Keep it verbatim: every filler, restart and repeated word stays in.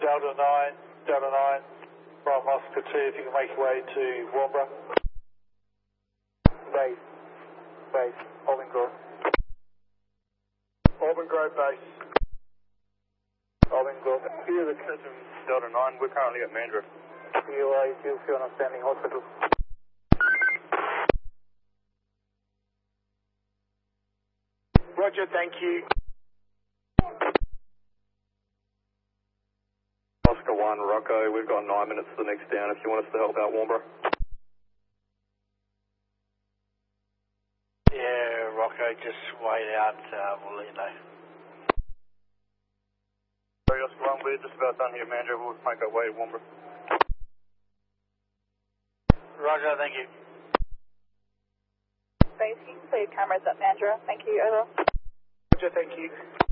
Delta nine, Delta nine, from Oscar two, if you can make your way to Warnbro. Base, base, Auburn Grove. Auburn Grove base. Auburn Grove. Here the Clinton Delta nine, we're currently at Mandurah. C U A, Q C on standing hospital. Roger, thank you. Oscar one, Rocco, we've got nine minutes to the next down if you want us to help out Warnbro. Yeah, Rocco, just wait out, uh, we'll let you know. Sorry, Oscar one, we're just about done here, Mandurah, we'll make our way to Warnbro. Roger, thank you. Base, you can see cameras at Mandurah. Thank you, over. Roger, thank you.